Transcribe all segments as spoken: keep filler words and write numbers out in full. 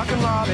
Rockin' Robin.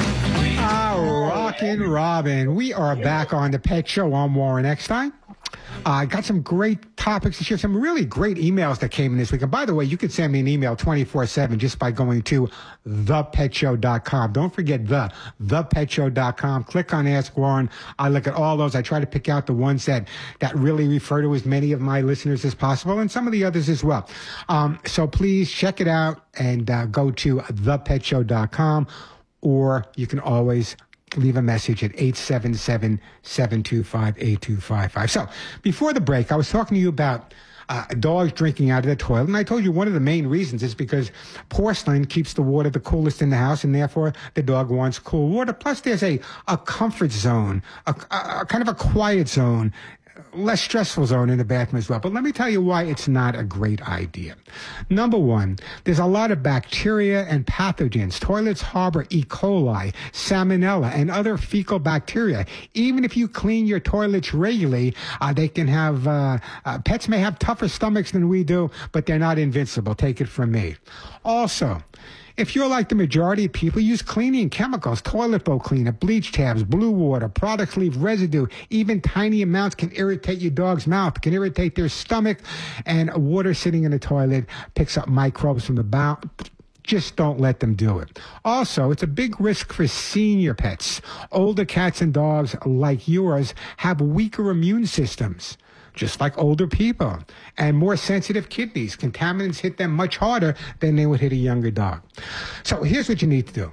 Ah, Rockin' Robin. We are back on the Pet Show. I'm Warren Eckstein. I uh, got some great topics to share, some really great emails that came in this week. And by the way, you can send me an email twenty-four seven just by going to the pet show dot com. Don't forget the, the pet show dot com. Click on Ask Warren. I look at all those. I try to pick out the ones that, that really refer to as many of my listeners as possible and some of the others as well. Um, so please check it out and uh, go to the pet show dot com, or you can always leave a message at eight seven seven, seven two five, eight two five five. So before the break, I was talking to you about uh, dogs drinking out of the toilet. And I told you one of the main reasons is because porcelain keeps the water the coolest in the house, and therefore the dog wants cool water. Plus there's a, a comfort zone, a, a, a kind of a quiet zone, less stressful zone in the bathroom as well. But let me tell you why it's not a great idea. Number one, there's a lot of bacteria and pathogens. Toilets harbor E. coli, salmonella, and other fecal bacteria. Even if you clean your toilets regularly, uh, they can have, uh, uh, pets may have tougher stomachs than we do, but they're not invincible. Take it from me. Also, if you're like the majority of people, use cleaning chemicals, toilet bowl cleaner, bleach tabs, blue water, products leave residue. Even tiny amounts can irritate your dog's mouth, can irritate their stomach, and water sitting in the toilet picks up microbes from the bowel. Just don't let them do it. Also, it's a big risk for senior pets. Older cats and dogs like yours have weaker immune systems, just like older people, and more sensitive kidneys. Contaminants hit them much harder than they would hit a younger dog. So here's what you need to do.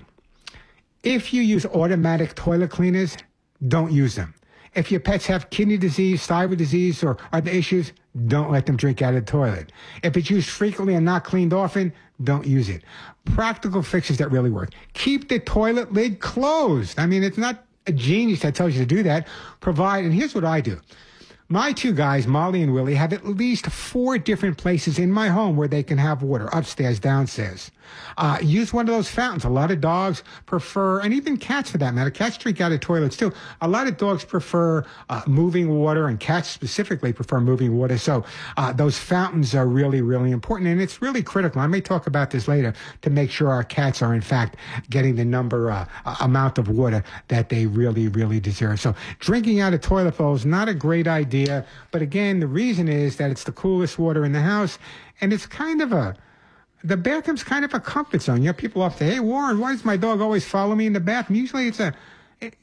If you use automatic toilet cleaners, don't use them. If your pets have kidney disease, thyroid disease, or other issues, don't let them drink out of the toilet. If it's used frequently and not cleaned often, don't use it. Practical fixes that really work. Keep the toilet lid closed. I mean, it's not a genius that tells you to do that. Provide, and here's what I do. My two guys, Molly and Willie, have at least four different places in my home where they can have water, upstairs, downstairs. Uh, use one of those fountains. A lot of dogs prefer, and even cats for that matter, cats drink out of toilets too. A lot of dogs prefer uh, moving water, and cats specifically prefer moving water. So uh, those fountains are really, really important, and it's really critical. I may talk about this later to make sure our cats are in fact getting the number, uh, amount of water that they really, really deserve. So drinking out of toilet bowl is not a great idea. But again, the reason is that it's the coolest water in the house, and it's kind of a, the bathroom's kind of a comfort zone. You know, people often say, hey, Warren, why does my dog always follow me in the bathroom? Usually it's a, it,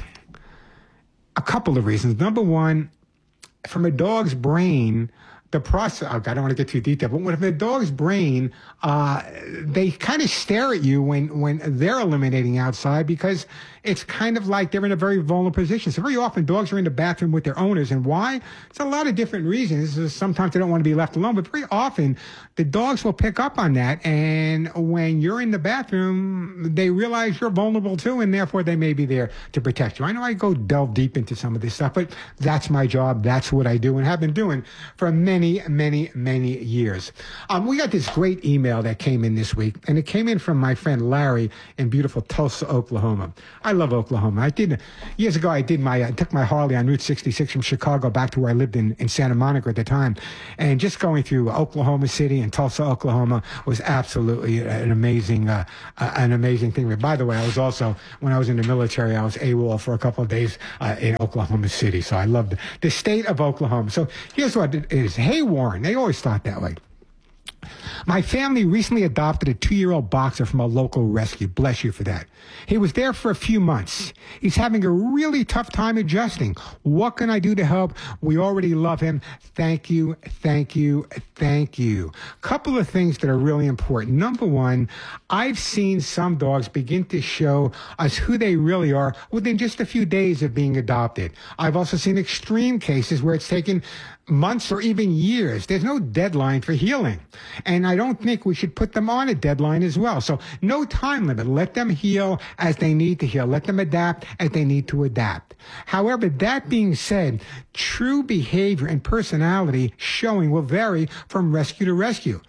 a couple of reasons. Number one, from a dog's brain, the process, oh God, I don't want to get too detailed, but with a dog's brain, uh, they kind of stare at you when, when they're eliminating outside, because it's kind of like they're in a very vulnerable position. So very often dogs are in the bathroom with their owners. And why? It's a lot of different reasons. Sometimes they don't want to be left alone, but very often the dogs will pick up on that. And when you're in the bathroom, they realize you're vulnerable too, and therefore they may be there to protect you. I know I go delve deep into some of this stuff, but that's my job. That's what I do and have been doing for many, many, many years. Um, we got this great email that came in this week, and it came in from my friend Larry in beautiful Tulsa, Oklahoma. I love Oklahoma. I did, years ago, I did my, I took my Harley on Route sixty-six from Chicago back to where I lived in, in Santa Monica at the time. And just going through Oklahoma City and Tulsa, Oklahoma was absolutely an amazing, uh, an amazing thing. By the way, I was also, when I was in the military, I was AWOL for a couple of days uh, in Oklahoma City. So I loved it. The state of Oklahoma. So here's what it is. Hey, Warren, they always thought that way. My family recently adopted a two-year-old boxer from a local rescue. Bless you for that. He was there for a few months. He's having a really tough time adjusting. What can I do to help? We already love him. Thank you, thank you, thank you. Couple of things that are really important. Number one, I've seen some dogs begin to show us who they really are within just a few days of being adopted. I've also seen extreme cases where it's taken months or even years. There's no deadline for healing. And I don't think we should put them on a deadline as well. So no time limit. Let them heal as they need to heal. Let them adapt as they need to adapt. However, that being said, true behavior and personality showing will vary from rescue to rescue.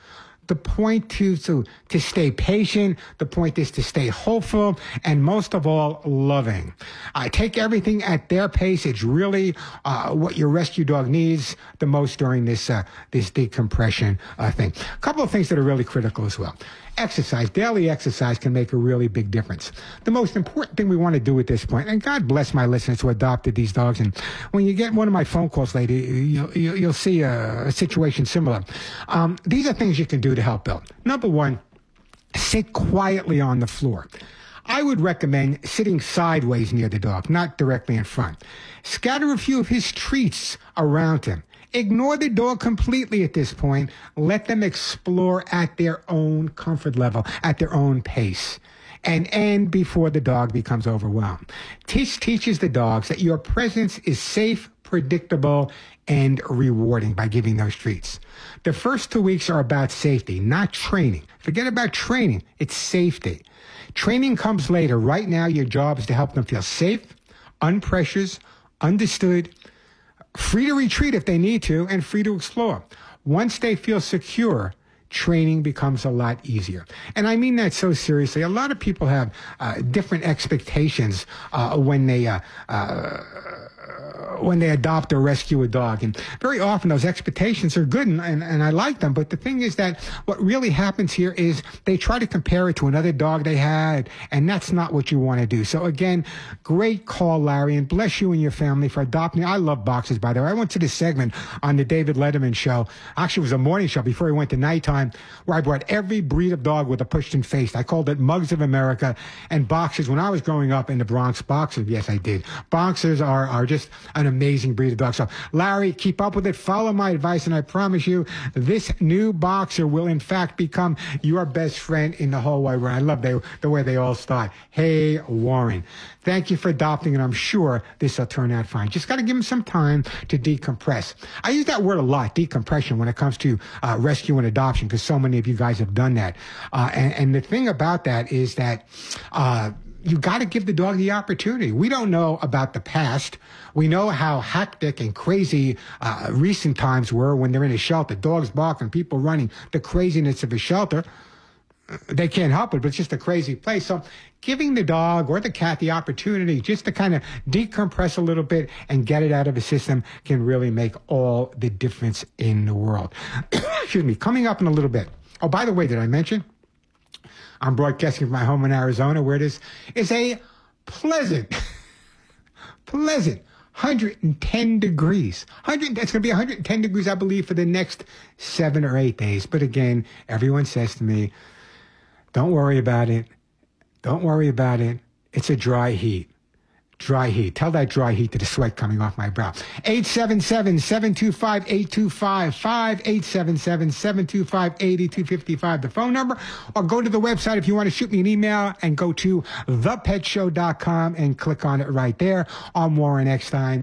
The point to, to, to stay patient. The point is to stay hopeful and most of all, loving. Uh, take everything at their pace. It's really uh, what your rescue dog needs the most during this, uh, this decompression uh, thing. A couple of things that are really critical as well. Exercise, daily exercise can make a really big difference. The most important thing we want to do at this point, and God bless my listeners who adopted these dogs, and when you get one of my phone calls later, you'll, you'll see a, a situation similar. Um, these are things you can do to help Bill. Number one, sit quietly on the floor. I would recommend sitting sideways near the dog, not directly in front. Scatter a few of his treats around him. Ignore the dog completely at this point. Let them explore at their own comfort level, at their own pace, and end before the dog becomes overwhelmed. Teach teaches the dogs that your presence is safe, predictable, and rewarding by giving those treats. The first two weeks are about safety, not training. Forget about training. It's safety. Training comes later. Right now, your job is to help them feel safe, unpressured, understood, free to retreat if they need to, and free to explore. Once they feel secure, training becomes a lot easier. And I mean that so seriously. A lot of people have uh, different expectations uh, when they uh, uh, when they adopt or rescue a dog. And very often those expectations are good, and, and, and I like them. But the thing is that what really happens here is they try to compare it to another dog they had, and that's not what you want to do. So again, great call, Larry, and bless you and your family for adopting. I love boxers, by the way. I went to this segment on the David Letterman show. Actually, it was a morning show before he went to nighttime, where I brought every breed of dog with a pushed-in face. I called it Mugs of America, and boxers. When I was growing up in the Bronx, boxers, yes, I did. Boxers are, are just an amazing breed of dog. So, Larry, keep up with it. Follow my advice, and I promise you, this new boxer will, in fact, become your best friend in the whole wide world. I love they, the way they all start. Hey, Warren, thank you for adopting, and I'm sure this will turn out fine. Just got to give him some time to decompress. I use that word a lot, decompression, when it comes to uh, rescue and adoption, because so many of you guys have done that. Uh, and, and the thing about that is that uh, you got to give the dog the opportunity. We don't know about the past. We know how hectic and crazy uh, recent times were when they're in a shelter. Dogs barking, people running, the craziness of a shelter. They can't help it, but it's just a crazy place. So giving the dog or the cat the opportunity just to kind of decompress a little bit and get it out of the system can really make all the difference in the world. Excuse me. Coming up in a little bit. Oh, by the way, did I mention? I'm broadcasting from my home in Arizona, where it is, is a pleasant, pleasant one hundred ten degrees. one hundred, it's going to be one hundred ten degrees, I believe, for the next seven or eight days. But again, everyone says to me, don't worry about it. Don't worry about it. It's a dry heat. Dry heat. Tell that dry heat to the sweat coming off my brow. eight seven seven, seven two five, eight two five five, eight seven seven, seven two five, eight two five five, the phone number, or go to the website if you want to shoot me an email and go to the pet show dot com and click on it right there. I'm Warren Eckstein.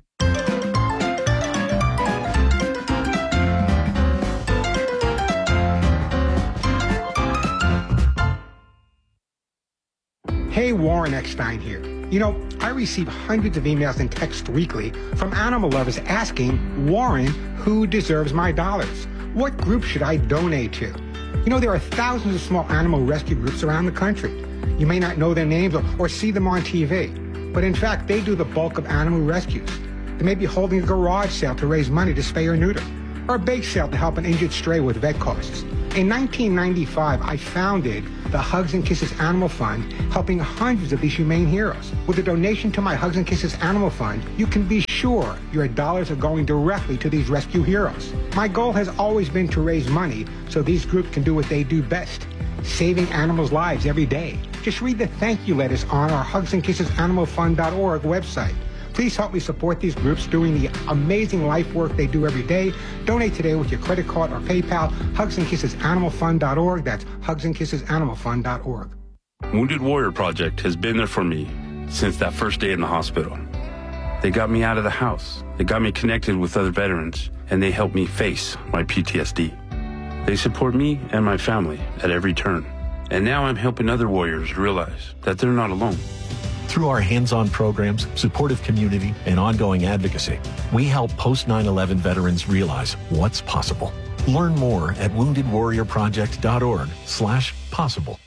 Hey, Warren Eckstein here. You know, I receive hundreds of emails and texts weekly from animal lovers asking, Warren, who deserves my dollars? What group should I donate to? You know, there are thousands of small animal rescue groups around the country. You may not know their names or, or see them on T V, but in fact, they do the bulk of animal rescues. They may be holding a garage sale to raise money to spay or neuter, or a bake sale to help an injured stray with vet costs. In nineteen ninety-five, I founded the Hugs and Kisses Animal Fund, helping hundreds of these humane heroes. With a donation to my Hugs and Kisses Animal Fund, you can be sure your dollars are going directly to these rescue heroes. My goal has always been to raise money so these groups can do what they do best, saving animals' lives every day. Just read the thank you letters on our hugs and kisses animal fund dot org website. Please help me support these groups doing the amazing life work they do every day. Donate today with your credit card or PayPal. hugs and kisses animal fund dot org. That's hugs and kisses animal fund dot org. Wounded Warrior Project has been there for me since that first day in the hospital. They got me out of the house. They got me connected with other veterans, and they helped me face my P T S D. They support me and my family at every turn. And now I'm helping other warriors realize that they're not alone. Through our hands-on programs, supportive community, and ongoing advocacy, we help post nine eleven veterans realize what's possible. Learn more at wounded warrior project dot org slash possible.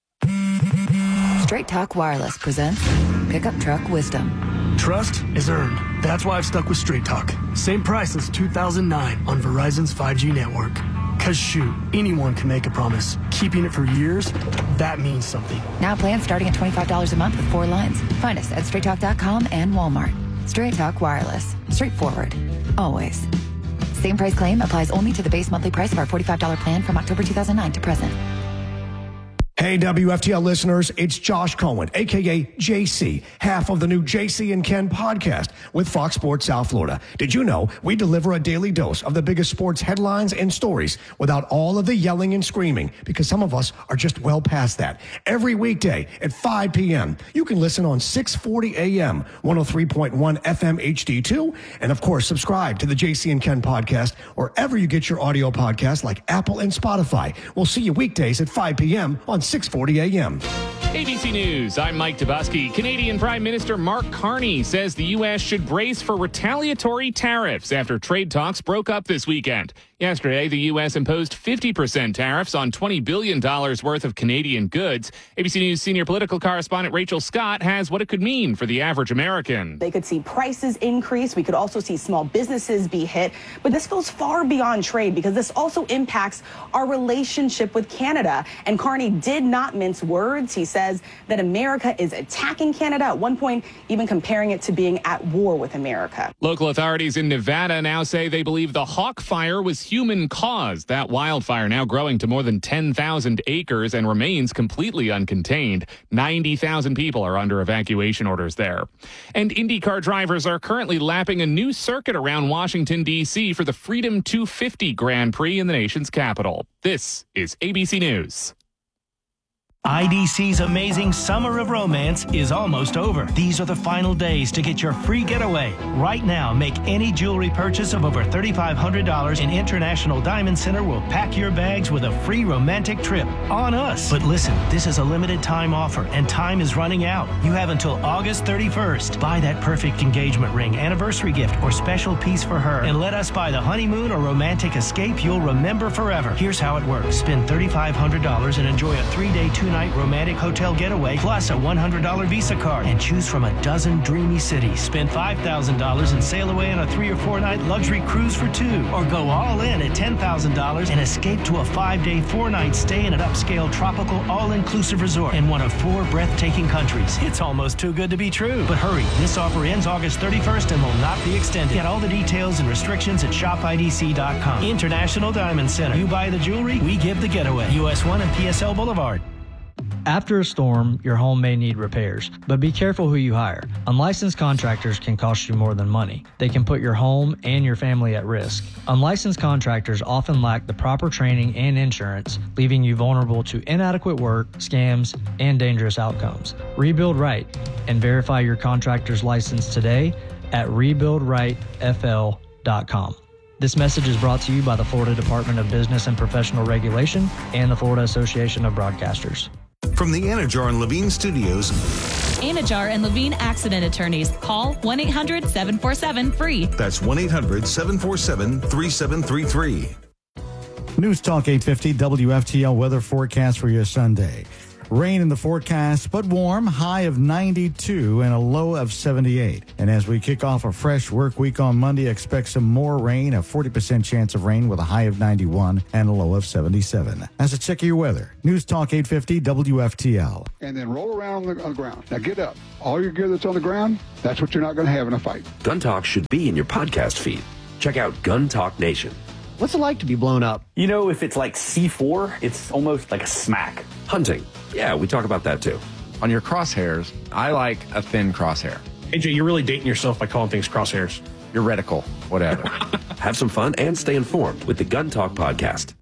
Straight Talk Wireless presents Pickup Truck Wisdom. Trust is earned. That's why I've stuck with Straight Talk. Same price as two thousand nine on Verizon's five G network. Cause shoot, anyone can make a promise. Keeping it for years, that means something. Now plans starting at twenty-five dollars a month with four lines. Find us at straight talk dot com and Walmart. Straight Talk Wireless. Straightforward. Always. Same price claim applies only to the base monthly price of our forty-five dollars plan from October two thousand nine to present. Hey, W F T L listeners, it's Josh Cohen, a k a. J C, half of the new J C and Ken podcast with Fox Sports South Florida. Did you know we deliver a daily dose of the biggest sports headlines and stories without all of the yelling and screaming? Because some of us are just well past that. Every weekday at five p.m., you can listen on six forty a.m., one oh three point one F M H D two, and of course, subscribe to the J C and Ken podcast wherever you get your audio podcasts like Apple and Spotify. We'll see you weekdays at five p.m. on six forty a.m. A B C News, I'm Mike Tobusky. Canadian Prime Minister Mark Carney says the U S should brace for retaliatory tariffs after trade talks broke up this weekend. Yesterday, the U S imposed fifty percent tariffs on twenty billion dollars worth of Canadian goods. A B C News senior political correspondent Rachel Scott has what it could mean for the average American. They could see prices increase. We could also see small businesses be hit. But this goes far beyond trade because this also impacts our relationship with Canada. And Carney did not mince words. He says that America is attacking Canada, at one point even comparing it to being at war with America. Local authorities in Nevada now say they believe the Hawk Fire was human-caused. That wildfire now growing to more than ten thousand acres and remains completely uncontained. ninety thousand people are under evacuation orders there. And IndyCar drivers are currently lapping a new circuit around Washington, D C for the Freedom two fifty Grand Prix in the nation's capital. This is A B C News. I D C's amazing Summer of Romance is almost over. These are the final days to get your free getaway. Right now, make any jewelry purchase of over three thousand five hundred dollars and International Diamond Center will pack your bags with a free romantic trip on us. But listen, this is a limited time offer and time is running out. You have until August thirty-first. Buy that perfect engagement ring, anniversary gift, or special piece for her and let us buy the honeymoon or romantic escape you'll remember forever. Here's how it works. Spend three thousand five hundred dollars and enjoy a three-day, two-night romantic hotel getaway plus a one hundred dollars Visa card and choose from a dozen dreamy cities. Spend five thousand dollars and sail away on a three or four night luxury cruise for two, or go all in at ten thousand dollars and escape to a five day, four night stay in an upscale tropical all-inclusive resort in one of four breathtaking countries. It's almost too good to be true. But hurry, this offer ends August thirty-first and will not be extended. Get all the details and restrictions at shop I D C dot com. International Diamond Center. You buy the jewelry, we give the getaway. U S one and P S L Boulevard. After a storm, your home may need repairs, but be careful who you hire. Unlicensed contractors can cost you more than money. They can put your home and your family at risk. Unlicensed contractors often lack the proper training and insurance, leaving you vulnerable to inadequate work, scams, and dangerous outcomes. Rebuild right and verify your contractor's license today at rebuild right F L dot com. This message is brought to you by the Florida Department of Business and Professional Regulation and the Florida Association of Broadcasters. From the Anajar and Levine Studios. Anajar and Levine Accident Attorneys. Call one eight hundred seven four seven free. That's one eight hundred seven four seven three seven three three. News Talk eight fifty W F T L weather forecast for your Sunday. Rain in the forecast, but warm, high of ninety-two and a low of seventy-eight. And as we kick off a fresh work week on Monday, expect some more rain, a forty percent chance of rain with a high of ninety-one and a low of seventy-seven. That's a check of your weather. News Talk eight fifty W F T L. And then roll around on the, on the ground. Now get up. All your gear that's on the ground, that's what you're not going to have in a fight. Gun Talk should be in your podcast feed. Check out Gun Talk Nation. What's it like to be blown up? You know, if it's like C four, it's almost like a smack. Hunting. Yeah, we talk about that too. On your crosshairs, I like a thin crosshair. A J, you're really dating yourself by calling things crosshairs. You're reticle, whatever. Have some fun and stay informed with the Gun Talk podcast.